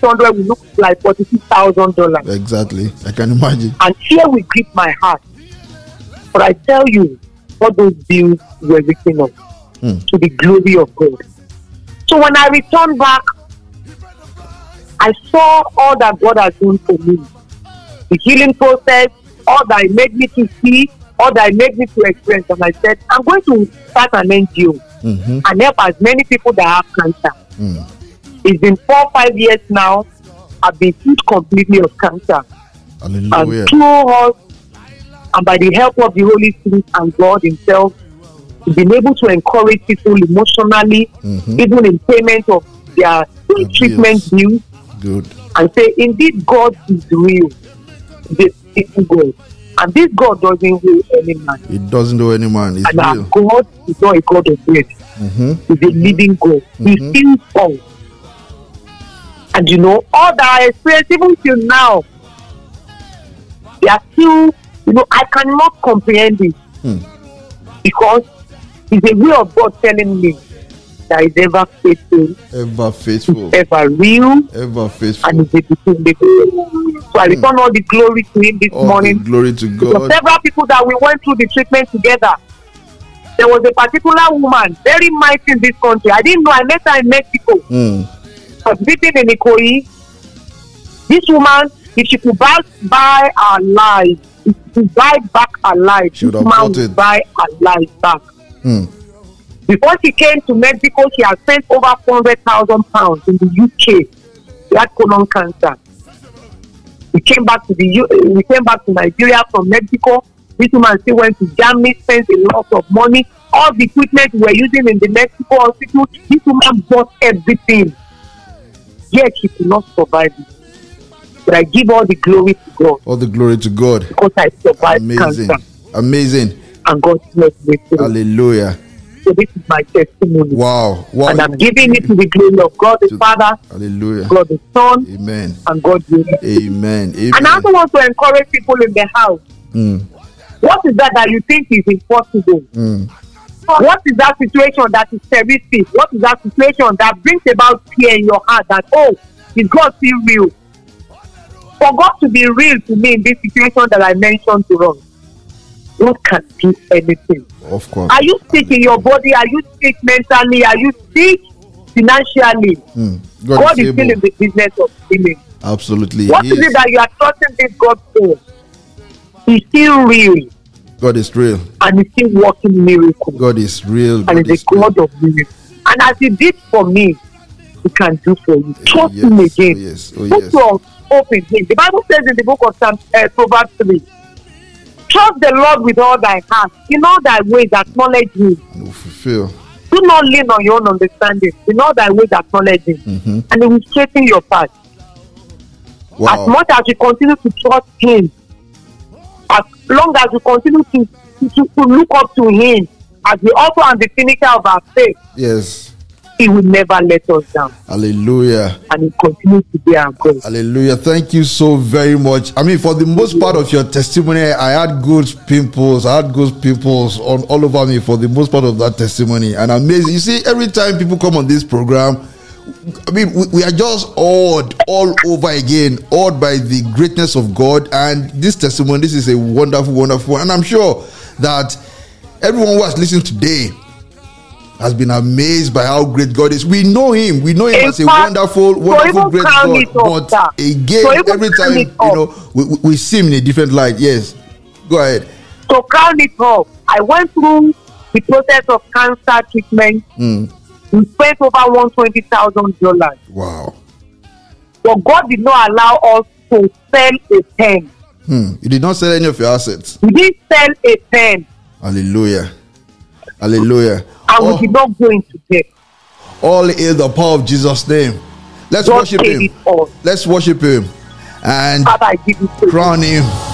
600 will look like $46,000. Exactly. I can imagine. And fear will grip my heart. But I tell you, all those bills were written up to the glory of God. So when I returned back, I saw all that God has done for me. The healing process, all that He made me to see, all that He made me to experience. And I said, I'm going to start an NGO and help as many people that have cancer. It's been 4 or 5 years now. I've been healed completely of cancer. Hallelujah. And through us, and by the help of the Holy Spirit and God Himself, we've been able to encourage people emotionally, even in payment of their treatment bills. Good. And say, indeed, God is real. He's a faithful God. And this God doesn't owe any man. It doesn't owe any man. It's and our real. God is not a God of death. He's a living God. He feels all. And you know, all that I experience even till now, they are still, I cannot comprehend it. Because it's a way of God telling me that He's ever faithful. Ever faithful. Ever real. Ever faithful. And He's a dependable. So I return all the glory to Him this morning. The glory to God. Because several people that we went through the treatment together. There was a particular woman, very mighty in this country. I didn't know. I met her in Mexico. I was living in Ikoyi. This woman, if she could buy our life, if she could buy back our life, this woman would buy our life back. Before she came to Mexico, she had spent over £400,000 in the UK. She had colon cancer. We came back to Nigeria from Mexico. This woman still went to Germany, spent a lot of money. All the equipment we were using in the Mexico hospital, this woman bought everything. Yet she could not survive it. But I give all the glory to God. All the glory to God. Because I survived cancer. Amazing. And God bless me too. Hallelujah. So this is my testimony. Wow. And I'm giving it to the glory of God the Father. Hallelujah. God the Son. Amen. And God the Holy. Amen. And I also want to encourage people in the house. What is that you think is impossible? What is that situation that is terrific? What is that situation that brings about fear in your heart that, is God still real? For God to be real to me in this situation that I mentioned to us, God can do anything. Of course. Are you sick in your body? Are you sick mentally? Are you sick financially? God is still in the business of healing. Absolutely. What is it that you are trusting this God for? He's still real. God is real. And He's still working miracles. God is real. And He's a God of miracles. And as He did for me, He can do for you. Trust Him again. Put your hope in Him. The Bible says in the book of Proverbs 3, trust the Lord with all thy heart. In all thy ways acknowledge Him. You will fulfill. Do not lean on your own understanding. In all thy ways acknowledge Him. And He will straighten your path. Wow. As much as you continue to trust Him, as long as we continue to look up to Him as the author and the finisher of our faith, yes, He will never let us down. Hallelujah. And He continues to be our God. Hallelujah. Thank you so very much. I mean, for the most part of your testimony, I had good pimples. On all over me for the most part of that testimony. And amazing. You see, every time people come on this program, I mean, we are just awed all over again, awed by the greatness of God. And this testimony, this is a wonderful, wonderful one. And I'm sure that everyone who has listened today has been amazed by how great God is. We know Him as a wonderful, wonderful, great God. But again, every time, we see Him in a different light. Yes, go ahead. To crown it up, I went through the process of cancer treatment. We spent over $120,000. Wow. But God did not allow us to sell a pen. You did not sell any of your assets. We didn't sell a pen. Hallelujah. Hallelujah. And we did not go into debt. All in the power of Jesus' name. Let's worship Him. Let's worship Him. And Father, I give you praise. Crown Him